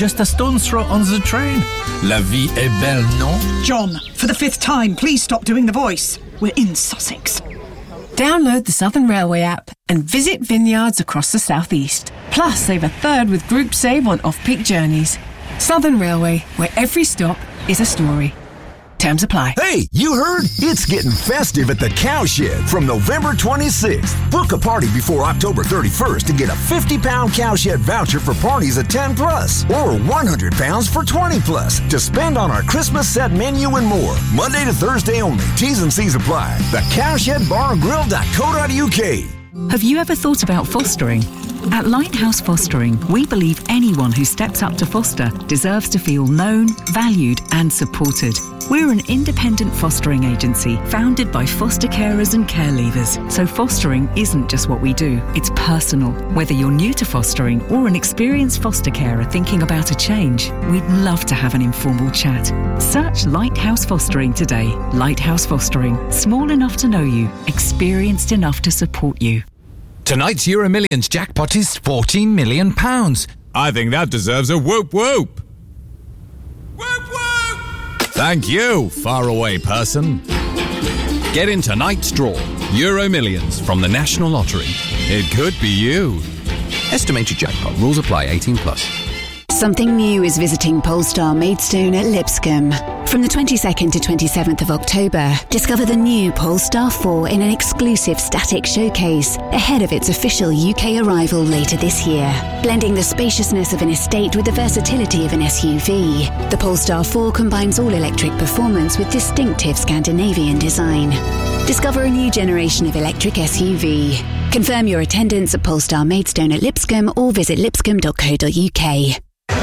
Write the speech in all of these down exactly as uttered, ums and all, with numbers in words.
just a stone's throw on the train. La vie est belle, non? John, for the fifth time, please stop doing the voice. We're in Sussex. Download the Southern Railway app and visit vineyards across the southeast. Plus, save a third with Group Save on off-peak journeys. Southern Railway, where every stop is a story. Terms apply. Hey, you heard? It's getting festive at the Cowshed from November twenty-sixth. Book a party before October thirty-first to get a fifty pound Cowshed voucher for parties at ten plus or one hundred pounds for twenty plus to spend on our Christmas set menu and more. Monday to Thursday only. T's and C's apply. The Cowshed Bar and Grill dot co dot U K. Have you ever thought about fostering? At Lighthouse Fostering, we believe anyone who steps up to foster deserves to feel known, valued and supported. We're an independent fostering agency founded by foster carers and care leavers. So fostering isn't just what we do, it's personal. Whether you're new to fostering or an experienced foster carer thinking about a change, we'd love to have an informal chat. Search Lighthouse Fostering today. Lighthouse Fostering, small enough to know you, experienced enough to support you. Tonight's Euro Millions jackpot is fourteen million pounds. I think that deserves a whoop whoop. Whoop whoop! Thank you, faraway person. Get in tonight's draw. Euro Millions from the National Lottery. It could be you. Estimated jackpot. Rules apply. eighteen plus. Something new is visiting Polestar Maidstone at Lipscomb. From the twenty-second to twenty-seventh of October, discover the new Polestar four in an exclusive static showcase ahead of its official U K arrival later this year. Blending the spaciousness of an estate with the versatility of an S U V, the Polestar four combines all-electric performance with distinctive Scandinavian design. Discover a new generation of electric S U V. Confirm your attendance at Polestar Maidstone at Lipscomb or visit lipscomb dot co dot U K.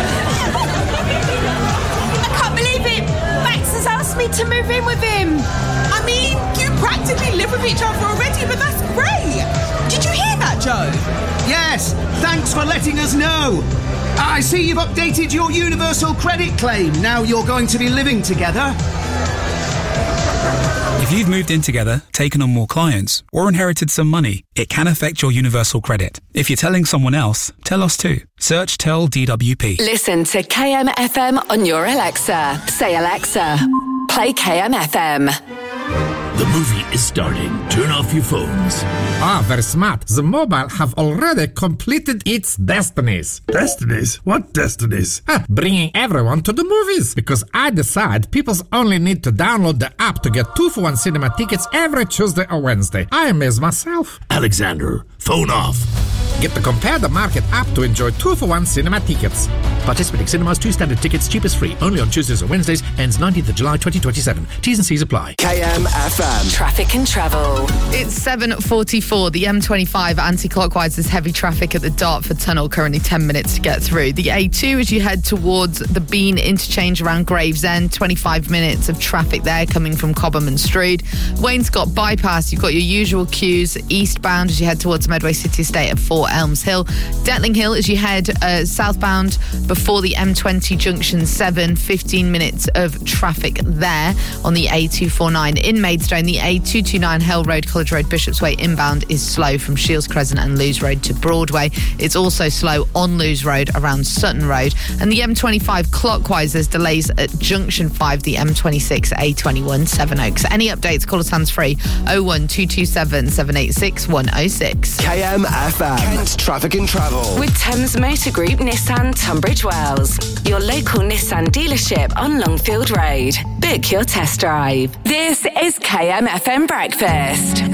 Me to move in with him. I mean, you practically live with each other already, but that's great. Did you hear that, Joe? Yes, thanks for letting us know. I see you've updated your universal credit claim. Now you're going to be living together. If you've moved in together, taken on more clients, or inherited some money, it can affect your universal credit. If you're telling someone else, tell us too. Search Tell D W P. Listen to K M F M on your Alexa. Say, Alexa, play K M F M. The movie is starting. Turn off your phones. Ah, very smart. The mobile have already completed its destinies. Destinies? What destinies? Ah, bringing everyone to the movies. Because I decide people only need to download the app to get two for one cinema tickets every Tuesday or Wednesday. I amaze myself. Alexander, phone off. Get the Compare the Market app to enjoy two for one cinema tickets. Participating cinemas, two standard tickets, cheapest free. Only on Tuesdays or Wednesdays. Ends nineteenth of July twenty twenty-seven. T's and C's apply. K M F M. Traffic and travel. It's seven forty-four. The M twenty-five anti-clockwise, there's heavy traffic at the Dartford Tunnel, currently ten minutes to get through. The A two as you head towards the Bean interchange around Gravesend, twenty-five minutes of traffic there coming from Cobham and Strood. Wainscott bypass, you've got your usual queues eastbound as you head towards Medway City Estate at Fort Elms Hill. Detling Hill as you head uh, southbound before the M twenty junction seven, fifteen minutes of traffic there on the A two forty-nine. In Maidstone, the A two twenty-nine Hell Road, College Road, Bishopsway inbound is slow from Shields Crescent and Lewes Road to Broadway. It's also slow on Lewes Road around Sutton Road. And the M twenty-five clockwise, there's delays at junction five, the M twenty-six, A twenty-one, Sevenoaks. Any updates, call us hands free oh one two two seven, seven eight six, one oh six. K M F M. Kent Traffic and Travel. With Thames Motor Group Nissan Tunbridge Wells, your local Nissan dealership on Longfield Road. Book your test drive. This is K M F M Breakfast.